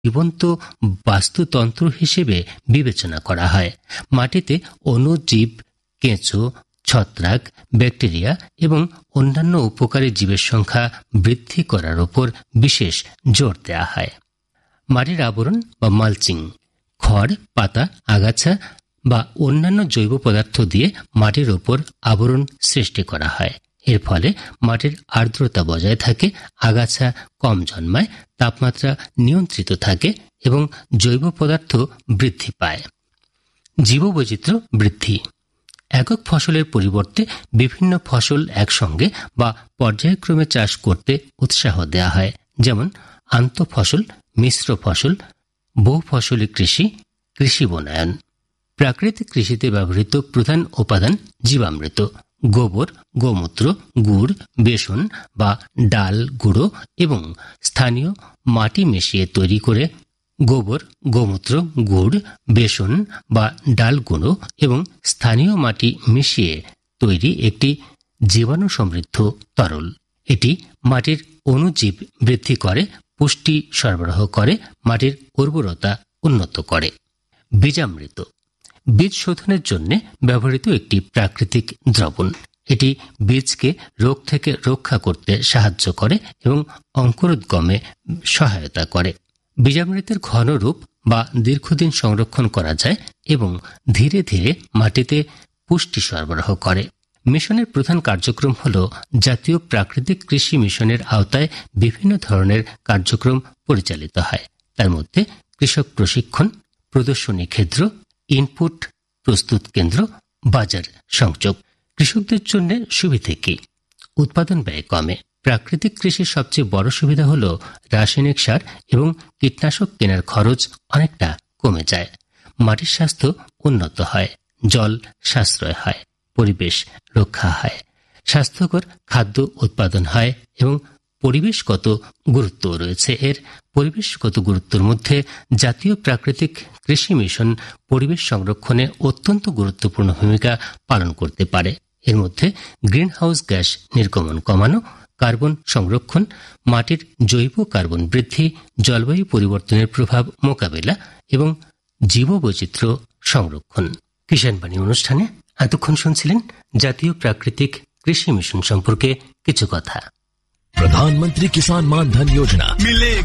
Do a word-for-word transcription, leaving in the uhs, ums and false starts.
জীবন্ত বাস্তুতন্ত্র হিসেবে বিবেচনা করা হয়। মাটিতে অণুজীব, কেঁচো, ছত্রাক, ব্যাকটেরিয়া এবং অন্যান্য উপকারী জীবের সংখ্যা বৃদ্ধি করার উপর বিশেষ জোর দেওয়া হয়। মাটির আবরণ বা মালচিং, খড়, পাতা, আগাছা বা অন্যান্য জৈব পদার্থ দিয়ে মাটির ওপর আবরণ সৃষ্টি করা হয়। এর ফলে মাটির আর্দ্রতা বজায় থাকে, আগাছা কম জন্মায়, তাপমাত্রা নিয়ন্ত্রিত থাকে এবং জৈব পদার্থ বৃদ্ধি পায়। জীববৈচিত্র্য বৃদ্ধি। একক ফসলের পরিবর্তে বিভিন্ন ফসল একসঙ্গে বা পর্যায়ক্রমে চাষ করতে উৎসাহ দেওয়া হয়, যেমন আন্তঃফসল, মিশ্র ফসল, বহুফসলি কৃষি, কৃষি বনায়ন। প্রাকৃতিক কৃষিতে ব্যবহৃত প্রধান উপাদান জীবামৃত, গোবর, গোমূত্র, গুড়, বেসন বা ডাল গুঁড়ো এবং স্থানীয় মাটি মিশিয়ে তৈরি করে গোবর, গোমূত্র, গুড়, বেসন বা ডাল গুঁড়ো এবং স্থানীয় মাটি মিশিয়ে তৈরি একটি জীবাণু সমৃদ্ধ তরল। এটি মাটির অণুজীব বৃদ্ধি করে, পুষ্টি সরবরাহ করে, মাটির উর্বরতা উন্নত করে। বীজামৃত বীজ শোধনের জন্য ব্যবহৃত একটি প্রাকৃতিক দ্রবণ। এটি বীজকে রোগ থেকে রক্ষা করতে সাহায্য করে এবং অঙ্কুরোদ্গমে সহায়তা করে। বীজামৃতের ঘন রূপ বা দীর্ঘদিন সংরক্ষণ করা যায় এবং ধীরে ধীরে মাটিতে পুষ্টি সরবরাহ করে। মিশনের প্রধান কার্যক্রম হল জাতীয় প্রাকৃতিক কৃষি মিশনের আওতায় বিভিন্ন ধরনের কার্যক্রম পরিচালিত হয়। তার মধ্যে কৃষক প্রশিক্ষণ, প্রদর্শনী ক্ষেত্র, ইনপুট প্রস্তুত কেন্দ্র, বাজার সংযোগ। কৃষকদের জন্য সুবিধে কি? উৎপাদন ব্যয় কমে। প্রাকৃতিক কৃষির সবচেয়ে বড় সুবিধা হল রাসায়নিক সার এবং কীটনাশক কেনার খরচ অনেকটা কমে যায়। মাটির স্বাস্থ্য উন্নত হয়, জল সাশ্রয় হয়, পরিবেশ রক্ষা হয়, স্বাস্থ্যকর খাদ্য উৎপাদন হয় এবং পরিবেশগত গুরুত্ব রয়েছে এর। পরিবেশগত গুরুত্বের মধ্যে জাতীয় প্রাকৃতিক কৃষি মিশন পরিবেশ সংরক্ষণে অত্যন্ত গুরুত্বপূর্ণ ভূমিকা পালন করতে পারে। এর মধ্যে গ্রিনহাউস গ্যাস নির্গমন কমানো, কার্বন সংরক্ষণ, মাটির জৈব কার্বন বৃদ্ধি, জলবায়ু পরিবর্তনের প্রভাব মোকাবেলা এবং জীববৈচিত্র্য সংরক্ষণ। কিষাণ বাণী অনুষ্ঠানে এতক্ষণ শুনছিলেন জাতীয় প্রাকৃতিক কৃষি মিশন সম্পর্কে কিছু কথা। प्रधानमंत्री किसान मान धन योजना मिले